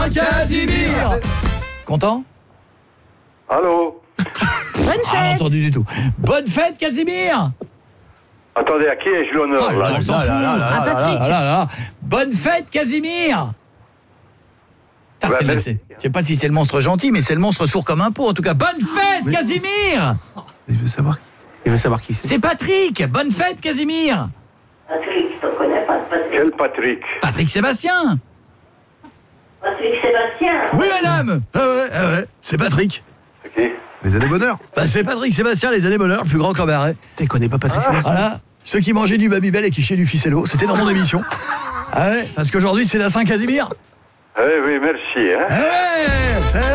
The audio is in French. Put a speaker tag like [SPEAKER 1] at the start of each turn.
[SPEAKER 1] Casimir. Content?
[SPEAKER 2] Allô?
[SPEAKER 3] Bonne
[SPEAKER 1] Pas
[SPEAKER 3] fête.
[SPEAKER 1] entendu du tout. Bonne fête, Casimir.
[SPEAKER 2] Attendez, à qui ai-je l'honneur
[SPEAKER 1] Oh là là,
[SPEAKER 2] là?
[SPEAKER 1] on s'en fout.
[SPEAKER 3] À Patrick.
[SPEAKER 1] Ah là là. Bonne fête, Casimir. Putain,
[SPEAKER 2] Ouais,
[SPEAKER 1] c'est- je sais pas si c'est le monstre gentil, mais c'est le monstre sourd comme un pot. En tout cas, bonne fête, Casimir.
[SPEAKER 4] Il veut savoir qui c'est. Il veut savoir qui c'est.
[SPEAKER 1] C'est Patrick. Bonne fête, Casimir.
[SPEAKER 5] Patrick, je te connais pas, Patrick.
[SPEAKER 2] Quel Patrick?
[SPEAKER 1] Patrick Sébastien.
[SPEAKER 5] Patrick Sébastien.
[SPEAKER 1] Oui, madame. Ah ouais, c'est Patrick.
[SPEAKER 2] C'est qui?
[SPEAKER 4] Les années bonheur.
[SPEAKER 1] Bah, c'est Patrick Sébastien, les années bonheur, le plus grand cabaret.
[SPEAKER 4] Tu connais pas Patrick Sébastien?
[SPEAKER 1] Voilà, ceux qui mangeaient du Babybel et qui chiaient du ficello, c'était dans mon émission. Ah ouais, parce qu'aujourd'hui c'est la Saint-Casimir.
[SPEAKER 2] Eh oui, merci. Hein?
[SPEAKER 1] Ah ouais.